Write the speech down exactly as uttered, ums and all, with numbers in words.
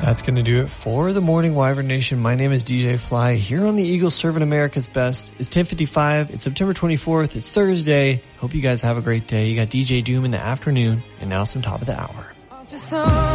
That's going to do it for the Morning Wyvern Nation. My name is D J Fly here on the Eagle serving America's best. It's ten fifty-five. It's September twenty-fourth. It's Thursday. Hope you guys have a great day. You got D J Doom in the afternoon and now some top of the hour.